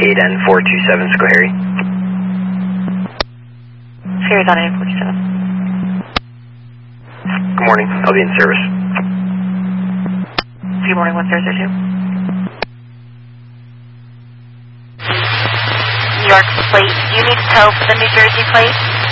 8N427 Schoharie. Sierra Donna 847. Good morning, I'll be in service. Good morning, 1002. New York plate. Do you need to tow for the New Jersey plate?